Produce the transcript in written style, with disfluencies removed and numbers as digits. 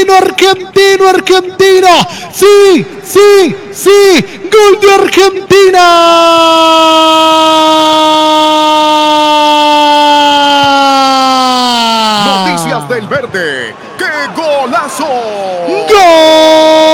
argentino, argentino. Sí, sí, sí. Gol de Argentina. Noticias del Verde. ¡Qué golazo! ¡Gol!